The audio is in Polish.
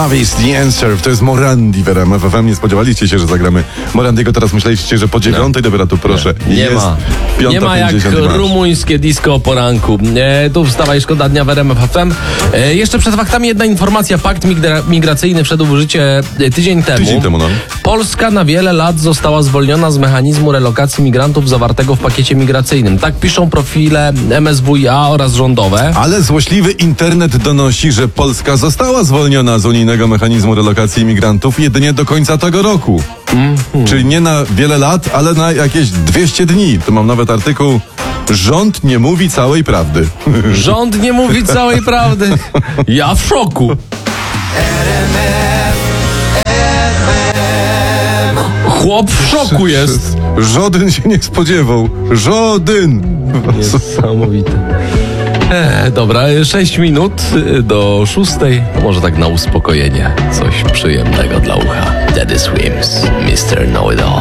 Love is the answer. To jest Morandi w RMF FM. Nie spodziewaliście się, że zagramy Morandiego. Teraz myśleliście, że po 9:00, dobra, tu proszę. Nie ma. Nie ma jak rumuńskie disco o poranku. Tu wstawa i szkoda dnia w RMF FM. Jeszcze przed faktami jedna informacja. Pakt migracyjny wszedł w życie tydzień temu. No. Polska na wiele lat została zwolniona z mechanizmu relokacji migrantów zawartego w pakiecie migracyjnym. Tak piszą profile MSWiA oraz rządowe. Ale złośliwy internet donosi, że Polska została zwolniona z unijnego mechanizmu relokacji migrantów jedynie do końca tego roku. Czyli nie na wiele lat, ale na jakieś 200 dni. Tu mam nawet artykuł. Rząd nie mówi całej prawdy. Rząd nie mówi całej prawdy. Ja w szoku. Chłop w szoku jest. Żaden się nie spodziewał. Żaden. Niesamowite. Dobra, 6 minut do 6:00. Może tak na uspokojenie. Coś przyjemnego dla ucha. Daddy Swims, Mr. Know It All.